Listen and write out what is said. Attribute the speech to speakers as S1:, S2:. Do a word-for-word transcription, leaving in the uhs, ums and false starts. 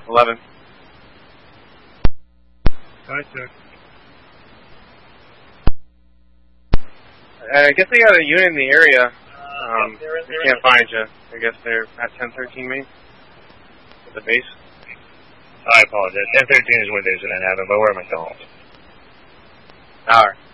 S1: eleven.
S2: Alright, sir.
S1: I guess they got a unit in the area. Um,
S2: they're in
S1: they
S2: there.
S1: can't find you. I guess they're at ten thirteen, maybe? At the base?
S2: I apologize. ten thirteen is when there's an inhabit, but where am I still home?
S1: Alright.